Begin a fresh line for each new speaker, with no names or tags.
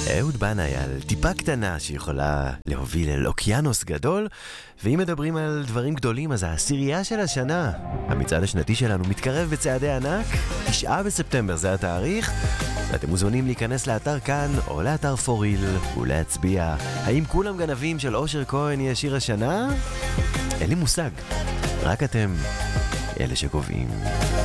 אהוד בנאי על טיפה קטנה שיכולה להוביל אל אוקיינוס גדול, ואם מדברים על דברים גדולים אז העשירייה של השנה, המצעד השנתי שלנו מתקרב בצעדי ענק. 9 בספטמבר זה התאריך, ואתם מוזמנים להיכנס לאתר כאן או לאתר פוריל ולהצביע. האם כולם גנבים של אושר כהן יהיה שיר השנה? אין לי מושג, רק אתם אלה שקובעים.